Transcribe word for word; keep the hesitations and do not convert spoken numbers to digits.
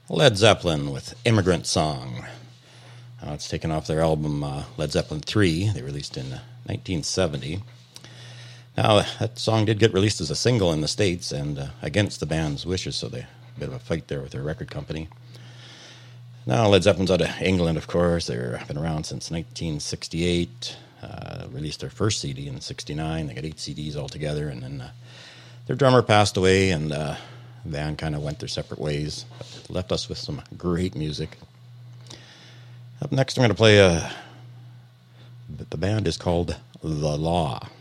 Led Zeppelin with Immigrant Song. Uh, it's taken off their album uh, Led Zeppelin three. They released in uh, nineteen seventy. Now, that song did get released as a single in the States and uh, against the band's wishes, so they a bit of a fight there with their record company. Now, Led Zeppelin's out of England, of course. They've been around since nineteen sixty-eight. Uh, released their first C D in sixty-nine. They got eight C Ds altogether, and then uh, their drummer passed away, and uh, the band kind of went their separate ways. But left us with some great music. Up next, I'm going to play a... The band is called The Law.